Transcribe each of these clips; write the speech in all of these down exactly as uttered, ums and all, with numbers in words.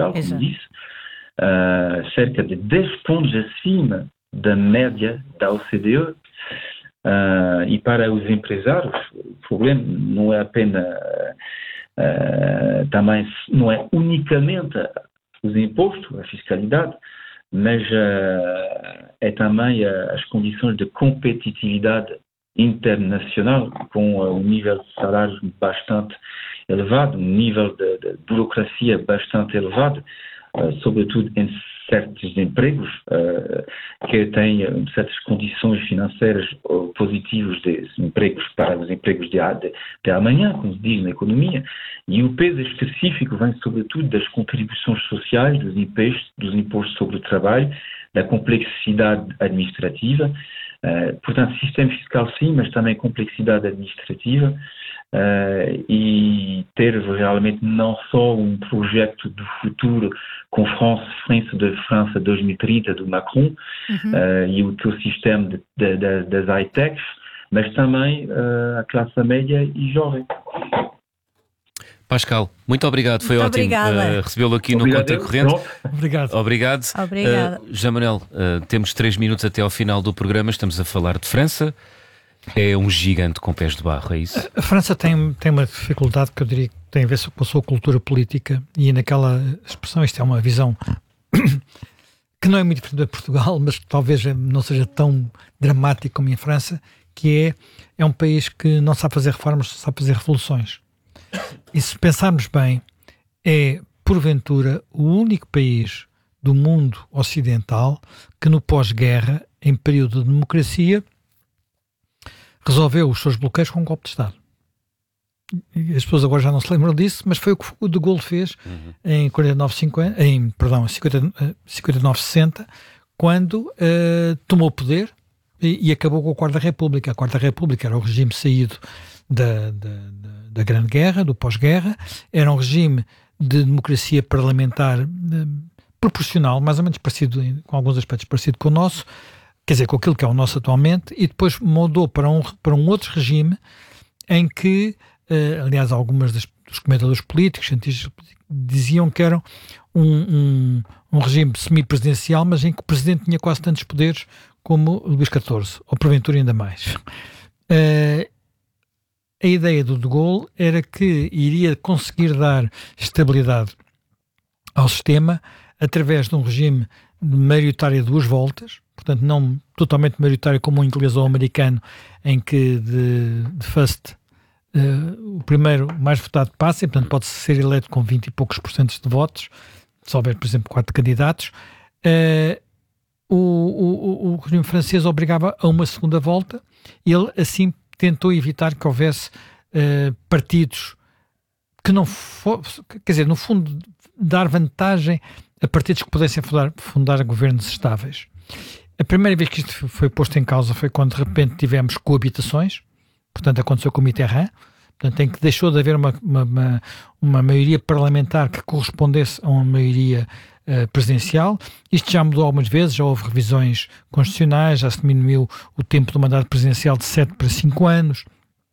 fiscal, como Exato. disse, uh, cerca de dez pontos acima da média da O C D E. Uh, e para os empresários, o problema não é apenas, uh, também não é unicamente os impostos, a fiscalidade, mas uh, é também uh, as condições de competitividade internacional, com uh, um nível de salários bastante elevado, um nível de, de burocracia bastante elevado, uh, sobretudo em certos empregos uh, que têm uh, certas condições financeiras uh, positivas de empregos para os empregos de, de, de amanhã, como se diz na economia, e o peso específico vem sobretudo das contribuições sociais, dos impostos, dos impostos sobre o trabalho, da complexidade administrativa. Uh, portanto, sistema fiscal sim, mas também complexidade administrativa, uh, e ter realmente não só um projeto do futuro com France, France de França dois mil e trinta do Macron, uhum. uh, e o teu sistema de, de, de, das high-techs, mas também uh, a classe média e jovem. Pascal, muito obrigado, foi muito ótimo uh, recebê-lo aqui Obrigado. no Contracorrente. Obrigado. Obrigado. Obrigado. Uh, Jean Manel, uh, temos três minutos até ao final do programa, estamos a falar de França. É um gigante com pés de barro, é isso? A França tem, tem uma dificuldade que eu diria que tem a ver com a sua cultura política, e naquela expressão, isto é uma visão que não é muito diferente de Portugal, mas que talvez não seja tão dramático como em França, que é, é um país que não sabe fazer reformas, só sabe fazer revoluções. E se pensarmos bem, é, porventura, o único país do mundo ocidental que no pós-guerra, em período de democracia, resolveu os seus bloqueios com um golpe de Estado. E as pessoas agora já não se lembram disso, mas foi o que o De Gaulle fez uhum. em quarenta e nove, cinquenta, em, perdão, cinquenta, cinquenta e nove, sessenta, quando uh, tomou o poder e, e acabou com a Quarta República. A Quarta República era o regime saído da, da, da, da Grande Guerra, do pós-guerra, era um regime de democracia parlamentar de, proporcional, mais ou menos parecido, com alguns aspectos parecido com o nosso, quer dizer, com aquilo que é o nosso atualmente, e depois mudou para um, para um outro regime em que, uh, aliás, algumas das, dos comentadores políticos, cientistas diziam que era um, um, um regime semipresidencial, mas em que o presidente tinha quase tantos poderes como Luís catorze, ou porventura ainda mais. Uh, a ideia do De Gaulle era que iria conseguir dar estabilidade ao sistema através de um regime maioritário de duas voltas, portanto não totalmente maioritário como o inglês ou o americano, em que de, de first uh, o primeiro mais votado passa, e portanto pode ser eleito com vinte e poucos por cento de votos, se houver, por exemplo, quatro candidatos. Uh, o, o, o regime francês obrigava a uma segunda volta, e ele assim tentou evitar que houvesse uh, partidos que não fosse, quer dizer, no fundo, dar vantagem a partidos que pudessem fundar, fundar governos estáveis. A primeira vez que isto foi posto em causa foi quando de repente tivemos coabitações, portanto aconteceu com o Mitterrand, portanto, em que deixou de haver uma, uma, uma, uma maioria parlamentar que correspondesse a uma maioria uh, presidencial. Isto já mudou algumas vezes, já houve revisões constitucionais, já se diminuiu o tempo do mandato presidencial de sete para cinco anos,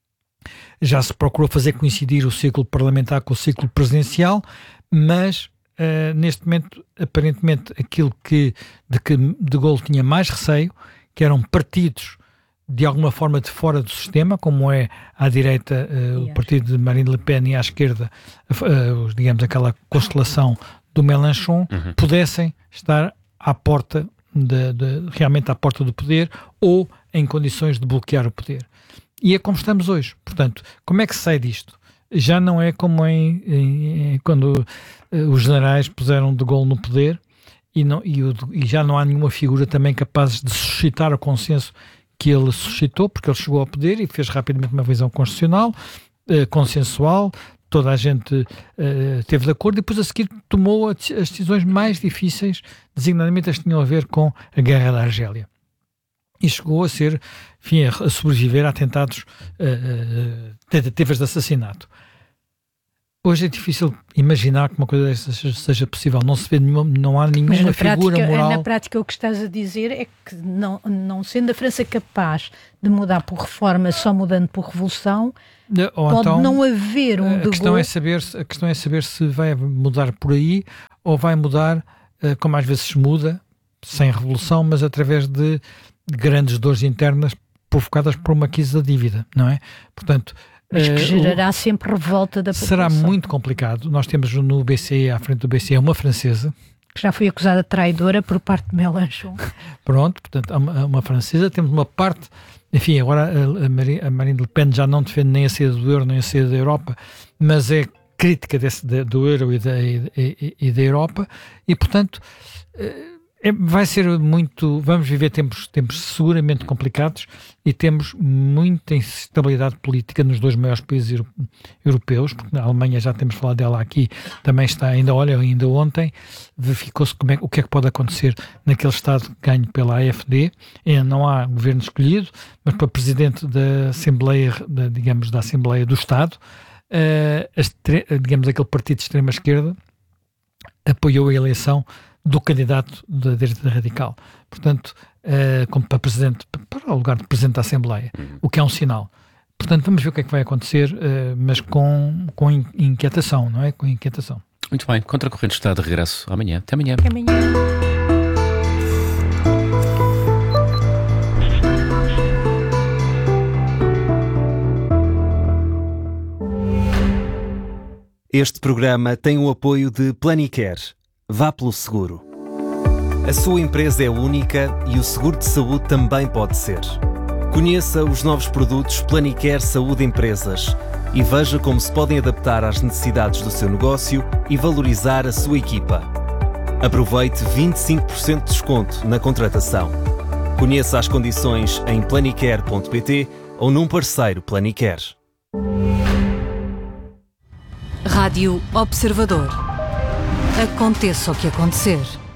já se procurou fazer coincidir o ciclo parlamentar com o ciclo presidencial, mas Uh, neste momento, aparentemente, aquilo que, de que De Gaulle tinha mais receio, que eram partidos de alguma forma de fora do sistema, como é à direita uh, o partido de Marine Le Pen e à esquerda, uh, digamos, aquela constelação do Mélenchon, uhum. pudessem estar à porta, de, de, realmente à porta do poder, ou em condições de bloquear o poder. E é como estamos hoje. Portanto, como é que se sai disto? Já não é como em, em, em quando uh, os generais puseram De Gaulle no poder, e, não, e, o, e já não há nenhuma figura também capaz de suscitar o consenso que ele suscitou, porque ele chegou ao poder e fez rapidamente uma visão constitucional, uh, consensual, toda a gente uh, teve de acordo, e depois a seguir tomou as decisões mais difíceis, designadamente as que tinham a ver com a Guerra da Argélia. E chegou a ser, enfim, a sobreviver a atentados, uh, tentativas de assassinato. Hoje é difícil imaginar que uma coisa dessas seja possível. Não se vê nenhuma, não há nenhuma Mas na figura prática, moral. Na prática, o que estás a dizer é que, não, não sendo a França capaz de mudar por reforma, só mudando por revolução, ou pode então, não haver um a De questão Gaulle. é saber A questão é saber se vai mudar por aí ou vai mudar, uh, como às vezes se muda, sem revolução, mas através de grandes dores internas provocadas por uma crise da dívida, não é? Portanto, mas que gerará uh, sempre revolta da população. Será muito complicado. Nós temos no B C E, à frente do B C E, uma francesa, que já foi acusada de traidora por parte de Mélenchon. Pronto, portanto, uma, uma francesa, temos uma parte, enfim, agora a, a, Marine, a Marine Le Pen já não defende nem a saída do euro, nem a saída da Europa, mas é crítica desse, de, do euro e da, e, e, e da Europa, e portanto é, vai ser muito, vamos viver tempos, tempos seguramente complicados, e temos muita instabilidade política nos dois maiores países euro, europeus, porque na Alemanha, já temos falado dela aqui, também está, ainda olha, ainda ontem verificou-se como é, o que é que pode acontecer naquele Estado ganho pela A F D. Ainda não há governo escolhido, mas para presidente da Assembleia, da, digamos, da Assembleia do Estado, uh, a, digamos, aquele partido de extrema-esquerda apoiou a eleição do candidato da direita radical. Portanto, uh, como para presidente, para o lugar de presidente da Assembleia, o que é um sinal. Portanto, vamos ver o que é que vai acontecer, uh, mas com, com inquietação, não é? Com inquietação. Muito bem. Contracorrente está de regresso amanhã. Até amanhã. Até amanhã. Este programa tem o apoio de Planicare. Vá pelo seguro. A sua empresa é única e o seguro de saúde também pode ser. Conheça os novos produtos Planicare Saúde Empresas e veja como se podem adaptar às necessidades do seu negócio e valorizar a sua equipa. Aproveite vinte e cinco por cento de desconto na contratação. Conheça as condições em planicare ponto pt ou num parceiro Planicare. Rádio Observador. Aconteça o que acontecer.